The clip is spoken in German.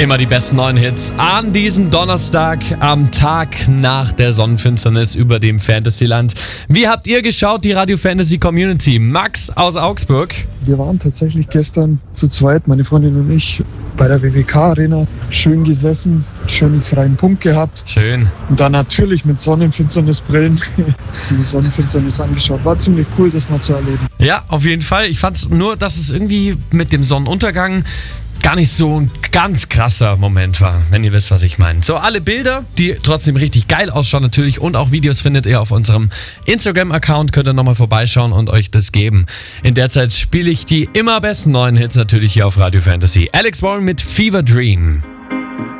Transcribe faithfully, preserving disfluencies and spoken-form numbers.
Immer die besten neuen Hits an diesem Donnerstag, am Tag nach der Sonnenfinsternis über dem Fantasyland. Wie habt ihr geschaut, die Radio Fantasy Community? Max aus Augsburg. Wir waren tatsächlich gestern zu zweit, meine Freundin und ich, bei der W W K Arena. Schön gesessen, schönen freien Punkt gehabt. Schön. Und dann natürlich mit Sonnenfinsternisbrillen die Sonnenfinsternis angeschaut. War ziemlich cool, das mal zu erleben. Ja, auf jeden Fall. Ich fand's nur, dass es irgendwie mit dem Sonnenuntergang gar nicht so ein ganz krasser Moment war, wenn ihr wisst, was ich meine. So, alle Bilder, die trotzdem richtig geil ausschauen natürlich, und auch Videos findet ihr auf unserem Instagram-Account. Könnt ihr nochmal vorbeischauen und euch das geben. In der Zeit spiele ich die immer besten neuen Hits natürlich hier auf Radio Fantasy. Alex Warren mit Fever Dream.